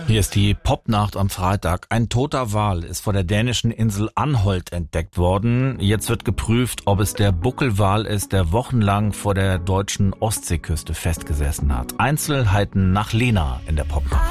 Hier ist die Popnacht am Freitag. Ein toter Wal ist vor der dänischen Insel Anholt entdeckt worden. Jetzt wird geprüft, ob es der Buckelwal ist, der wochenlang vor der deutschen Ostseeküste festgesessen hat. Einzelheiten nach Lena in der Popnacht.